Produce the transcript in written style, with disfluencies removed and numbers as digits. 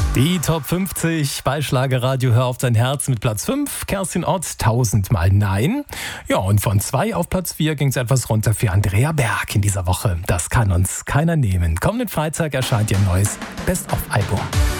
Die Top 50 bei Schlagerradio Hör auf dein Herz mit Platz 5. Kerstin Ott, 1000-mal Nein. Ja, und von 2 auf Platz 4 ging es etwas runter für Andrea Berg in dieser Woche. Das kann uns keiner nehmen. Kommenden Freitag erscheint ihr neues Best-of-Album.